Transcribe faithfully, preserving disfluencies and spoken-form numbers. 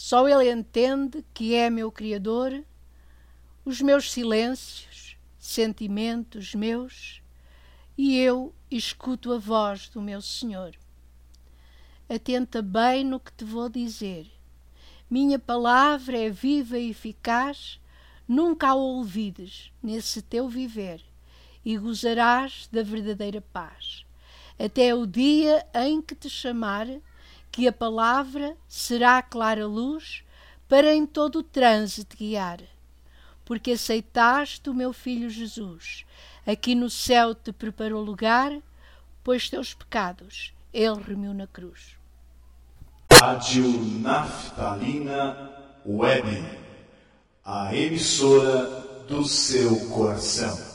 Só Ele entende que é meu Criador, os meus silêncios, sentimentos meus, e eu escuto a voz do meu Senhor. Atenta bem no que te vou dizer. Minha palavra é viva e eficaz, nunca a olvides nesse teu viver, e gozarás da verdadeira paz. Até o dia em que te chamar, que a palavra será a clara luz para em todo o transe te guiar. Porque aceitaste o meu Filho Jesus, aqui no céu te preparou lugar, pois teus pecados Ele remiu na cruz. Rádio Naftalina Web, a emissora do seu coração.